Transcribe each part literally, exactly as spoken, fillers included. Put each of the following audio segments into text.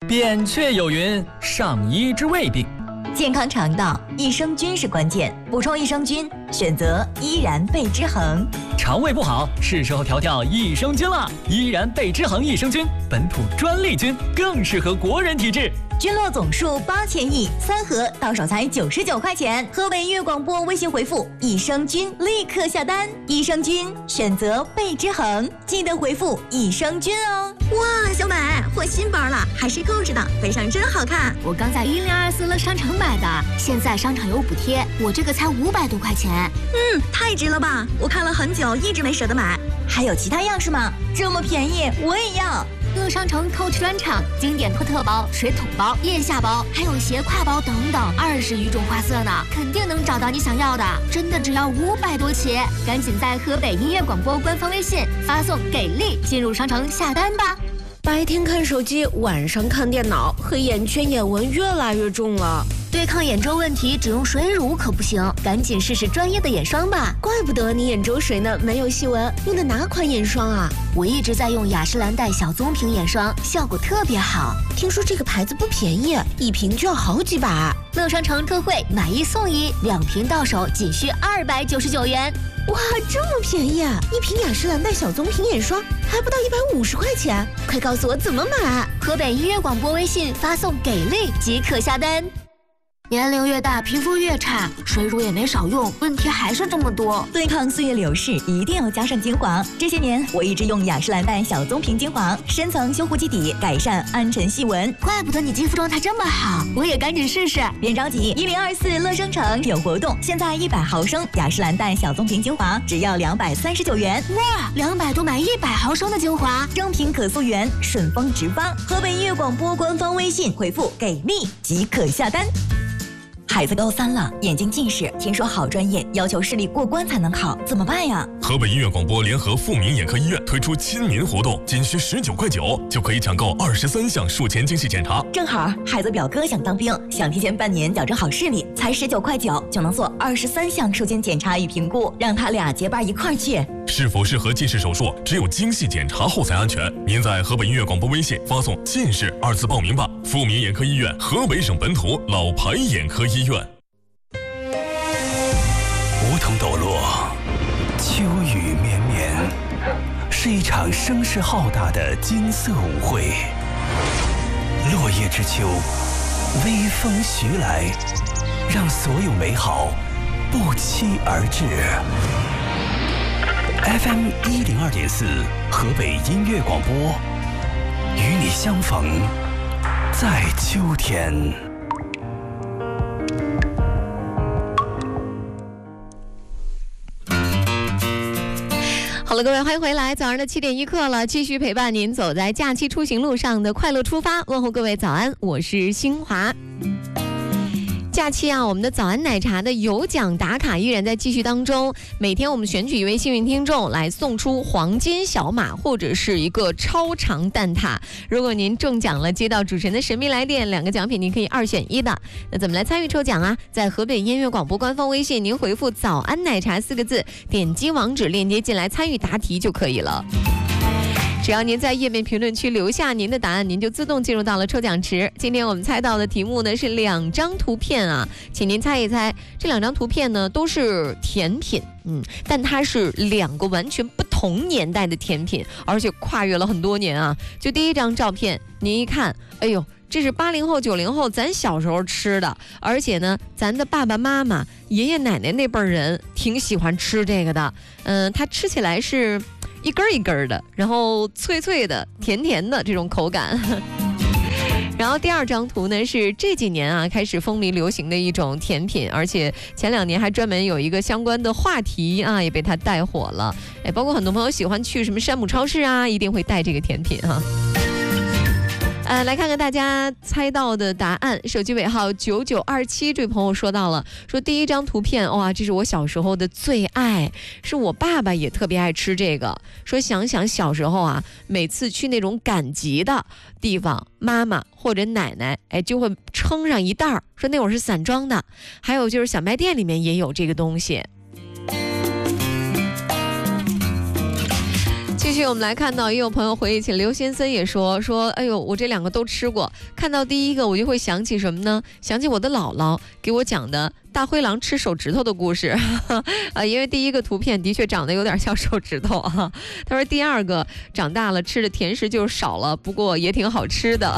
扁鹊有云：上医之未病。 健康肠道，益生菌是关键，补充益生菌，选择依然贝之恒。 肠胃不好，是时候调调益生菌了。依然贝之恒益生菌，本土专利菌，更适合国人体质。 菌落总数八千亿，三盒到手才九十九块钱。河北音乐广播微信回复益生菌，立刻下单。益生菌选择贝之恒，记得回复益生菌哦。 哇，小美换新包了，还是购置的，背上真好看。 我刚在一零二四乐商城买的，现在商场有补贴，我这个才五百多块钱。 嗯，太值了吧！我看了很久，一直没舍得买。 还有其他样式吗？这么便宜，我也要。 乐商城 Coach 专场，经典托特包、水桶包、腋下包，还有斜挎包等等，二十余种花色呢，肯定能找到你想要的。真的只要五百多起，赶紧在河北音乐广播官方微信发送“给力”进入商城下单吧。 白天看手机，晚上看电脑，黑眼圈、眼纹越来越重了。 对抗眼周问题，只用水乳可不行，赶紧试试专业的眼霜吧。 怪不得你眼周水呢，没有细纹。用的哪款眼霜啊？ 我一直在用雅诗兰黛小棕瓶眼霜，效果特别好。 听说这个牌子不便宜，一瓶就要好几百。 乐商城特惠，买一送一，两瓶到手仅需二百九十九元。 哇，这么便宜啊！一瓶雅诗兰黛小棕瓶眼霜还不到一百五十块钱，快告诉我怎么买！ 河北音乐广播微信发送“给力”即可下单。年龄越大，皮肤越差，水乳也没少用，问题还是这么多。 对抗岁月流逝，一定要加上精华。这些年，我一直用雅诗兰黛小棕瓶精华，深层修护基底，改善暗沉细纹。 怪不得你肌肤状态这么好，我也赶紧试试。 别着急，一零二四乐商城有活动，现在一百毫升雅诗兰黛小棕瓶精华只要两百三十九元。 哇，两百多买一百毫升的精华， 正品可溯源，顺丰直发。河北音乐广播官方微信回复“给力”即可下单。孩子高三了，眼睛近视，听说好专业，要求视力过关才能考，怎么办呀？ 河北音乐广播联合富民眼科医院推出亲民活动，仅需十九块九就可以抢购二十三项术前精细检查。 正好孩子表哥想当兵，想提前半年矫正好视力，才十九块九就能做二十三项术前检查与评估，让他俩结伴一块儿去。 是否适合近视手术，只有精细检查后才安全。您在河北音乐广播微信发送“近视”二字报名吧。富民眼科医院，河北省本土老牌眼科医院。 梧桐抖落，秋雨绵绵，是一场声势浩大的金色舞会。落叶之秋，微风徐来，让所有美好不期而至。F M 一零二点四，河北音乐广播，与你相逢在秋天。 好了，各位，欢迎回来，早上的七点一刻了，继续陪伴您走在假期出行路上的快乐出发。问候各位早安，我是新华。假期啊，我们的早安奶茶的有奖打卡依然在继续当中。每天我们选取一位幸运听众来送出黄金小马或者是一个超长蛋挞。如果您中奖了，接到主持人的神秘来电，两个奖品您可以二选一的。那怎么来参与抽奖啊？在河北音乐广播官方微信，您回复早安奶茶四个字，点击网址链接进来参与答题就可以了。只要您在页面评论区留下您的答案，您就自动进入到了抽奖池。今天我们猜到的题目呢是两张图片啊，请您猜一猜，这两张图片呢都是甜品，嗯，但它是两个完全不同年代的甜品，而且跨越了很多年啊。就第一张照片，您一看，哎呦，这是八零后、九零后咱小时候吃的，而且呢，咱的爸爸妈妈、爷爷奶奶那辈人挺喜欢吃这个的。嗯、呃，它吃起来是一根一根的，然后脆脆的、甜甜的这种口感。然后第二张图呢是这几年啊开始风靡流行的一种甜品，而且前两年还专门有一个相关的话题啊也被它带火了。哎，包括很多朋友喜欢去什么山姆超市啊，一定会带这个甜品哈、啊。呃，来看看大家猜到的答案。手机尾号九九二七，这位朋友说到了，说第一张图片，哇，这是我小时候的最爱，是我爸爸也特别爱吃这个。说想想小时候啊，每次去那种赶集的地方，妈妈或者奶奶，哎，就会称上一袋儿，说那会儿是散装的。还有就是小卖店里面也有这个东西。 继续，我们来看到也有朋友回忆起，刘先森也说说，哎呦，我这两个都吃过。看到第一个，我就会想起什么呢？想起我的姥姥给我讲的大灰狼吃手指头的故事啊，因为第一个图片的确长得有点像手指头啊。他说第二个长大了吃的甜食就少了，不过也挺好吃的。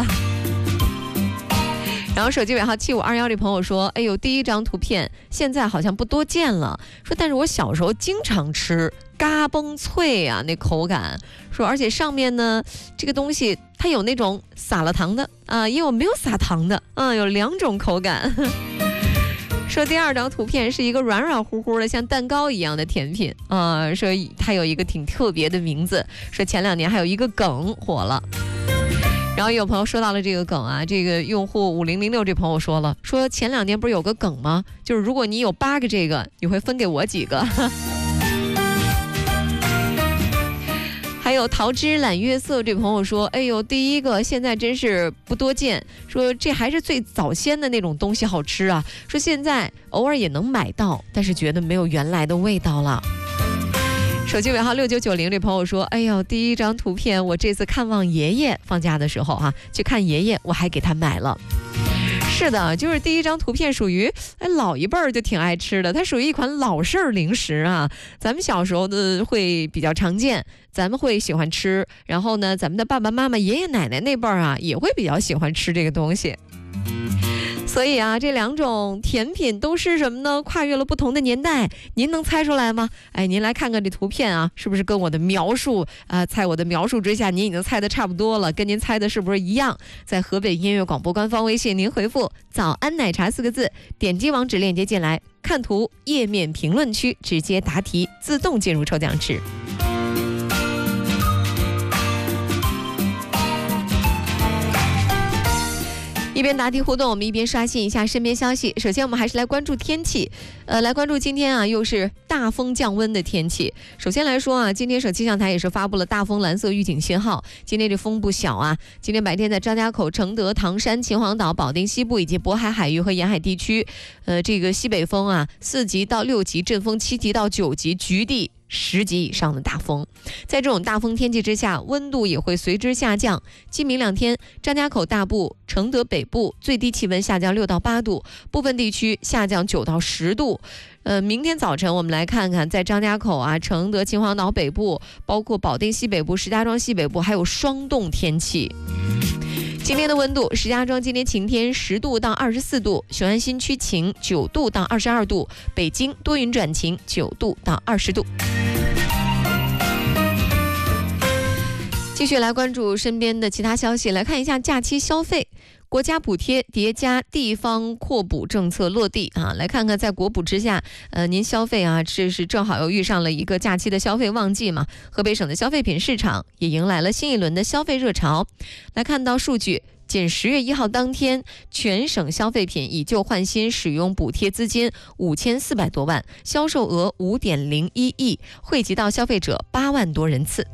然后手机尾号七五二幺这朋友说，哎呦，第一张图片现在好像不多见了，说但是我小时候经常吃，嘎嘣脆啊，那口感，说而且上面呢这个东西它有那种撒了糖的啊，也有没有撒糖的啊，有两种口感。说第二张图片是一个软软乎乎的像蛋糕一样的甜品啊，说它有一个挺特别的名字，说前两年还有一个梗火了。然后有朋友说到了这个梗啊，这个用户五零零六这朋友说了，说前两年不是有个梗吗？就是如果你有八个这个，你会分给我几个？还有桃之揽月色这朋友说，哎呦，第一个现在真是不多见，说这还是最早先的那种东西好吃啊，说现在偶尔也能买到，但是觉得没有原来的味道了。手机尾号六九九零这朋友说，哎呦，第一张图片我这次看望爷爷放假的时候哈、啊，去看爷爷，我还给他买了。是的，就是第一张图片属于哎老一辈儿就挺爱吃的，它属于一款老式儿零食啊。咱们小时候的会比较常见，咱们会喜欢吃，然后呢，咱们的爸爸妈妈、爷爷奶奶那辈儿啊也会比较喜欢吃这个东西。所以啊，这两种甜品都是什么呢？跨越了不同的年代，您能猜出来吗？哎，您来看看这图片啊，是不是跟我的描述啊、呃，在我的描述之下，您已经猜得差不多了，跟您猜的是不是一样？在河北音乐广播官方微信，您回复“早安奶茶”四个字，点击网址链接进来，看图页面评论区直接答题，自动进入抽奖池。一边答题互动，我们一边刷新一下身边消息。首先，我们还是来关注天气，呃，来关注今天啊，又是大风降温的天气。首先来说啊，今天省气象台也是发布了大风蓝色预警信号。今天这风不小啊，今天白天在张家口、承德、唐山、秦皇岛、保定西部以及渤海海域和沿海地区，呃，这个西北风啊，四级到六级，阵风七级到九级，局地十级以上的大风。在这种大风天气之下，温度也会随之下降。今明两天，张家口大部、承德北部最低气温下降六到八度，部分地区下降九到十度。呃，明天早晨我们来看看，在张家口啊、承德、秦皇岛北部，包括保定西北部、石家庄西北部，还有霜冻天气。今天的温度，石家庄今天晴天，十度到二十四度；雄安新区晴，九度到二十二度；北京多云转晴，九度到二十度。继续来关注身边的其他消息，来看一下假期消费。国家补贴叠加地方扩补政策落地啊，来看看在国补之下，呃，您消费啊，这是正好又遇上了一个假期的消费旺季嘛。河北省的消费品市场也迎来了新一轮的消费热潮。来看到数据，仅十月一号当天，全省消费品以旧换新使用补贴资金五千四百多万，销售额五点零一亿，惠及到消费者八万多人次。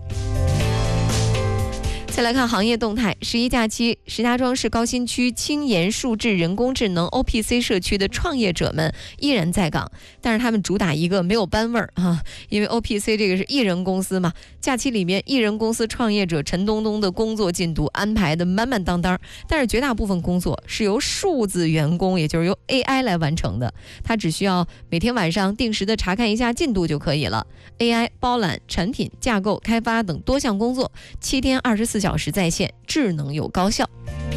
再来看行业动态，十一假期，石家庄市高新区青岩数智人工智能 O P C 社区的创业者们依然在岗，但是他们主打一个没有班味儿啊，因为 O P C 这个是艺人公司嘛，假期里面艺人公司创业者陈东东的工作进度安排的满满当当，但是绝大部分工作是由数字员工，也就是由 A I 来完成的，他只需要每天晚上定时的查看一下进度就可以了。A I 包揽产品架构、开发等多项工作，七天二十四小时在线，智能又高效。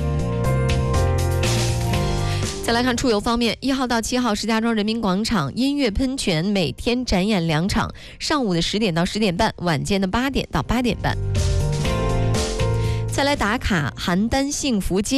再来看出游方面，一号到七号，石家庄人民广场音乐喷泉每天展演两场，上午的十点到十点半，晚间的八点到八点半。再来打卡邯郸幸福街。